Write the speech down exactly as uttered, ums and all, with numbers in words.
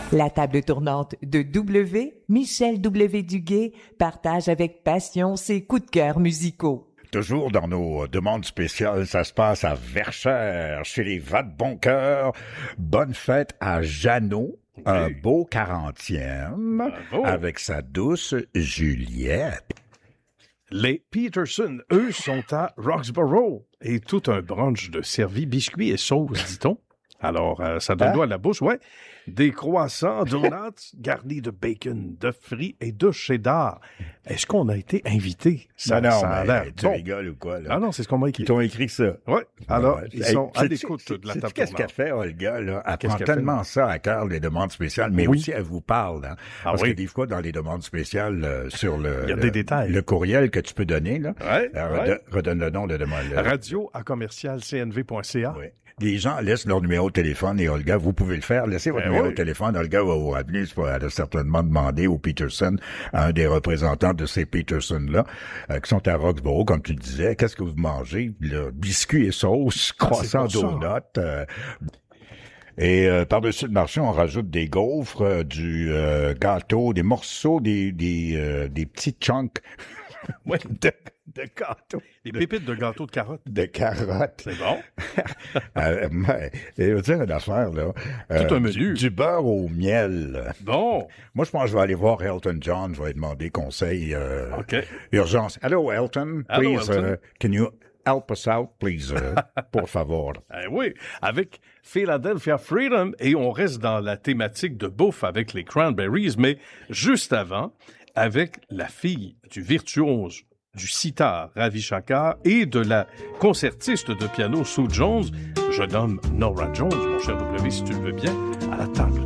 La table tournante de W, Michel W. Duguay, partage avec passion ses coups de cœur musicaux. Toujours dans nos demandes spéciales, ça se passe à Verchères, chez les Vadeboncoeur. Bonne fête à Jeannot, oui. Un beau quarantième, bravo. Avec sa douce Juliette. Les Peterson, eux, sont à Roxborough et tout un brunch de servis, biscuits et sauces, dit-on. Alors, euh, ça donne l'eau à la bouche, ouais. Des croissants, donuts, garnis de bacon, de frites et de cheddar. Est-ce qu'on a été invité? Ça, non, non, ça a l'air tu bon. Rigoles ou quoi, là? Ah non, c'est ce qu'on m'a écrit. Ils t'ont écrit ça. Oui. Alors, ouais. ils hey, sont à l'écoute de la table. Qu'est-ce qu'elle fait, Olga, là? Elle prend tellement fait? ça à cœur, les demandes spéciales, mais oui. aussi elle vous parle, hein. Ah, Parce oui. que des fois, dans les demandes spéciales, euh, sur le, Il y a le, des détails. le courriel que tu peux donner, là. Ouais, euh, ouais. Redonne le nom de demande. Radio à commercial c n v point c a. Oui. Les gens laissent leur numéro de téléphone et Olga, vous pouvez le faire. Laissez votre ben numéro oui. de téléphone. Olga va vous rappeler. Elle a certainement demandé au Peterson, à un des représentants de ces Peterson-là, euh, qui sont à Roxborough, comme tu disais. Qu'est-ce que vous mangez? Le biscuit et sauce, croissant, ah, donuts. Euh, et euh, par-dessus le marché, on rajoute des gaufres, euh, du euh, gâteau, des morceaux, des des, euh, des petits chunks. Oui, de, de gâteau. Des de, pépites de gâteau de carottes. De carottes. C'est bon. euh, mais, je veux dire une affaire, là. Tout euh, un menu. Du, du beurre au miel. Bon. Moi, je pense que je vais aller voir Elton John. Je vais lui demander conseil. Euh, OK. Urgence. Hello, Elton. Hello, please, Elton. Uh, can you help us out, please, uh, por favor. Eh oui, avec Philadelphia Freedom. Et on reste dans la thématique de bouffe avec les Cranberries, mais juste avant, avec la fille du virtuose du sitar Ravi Shankar et de la concertiste de piano Sue Jones, je nomme Nora Jones, mon cher W, si tu le veux bien, à la table.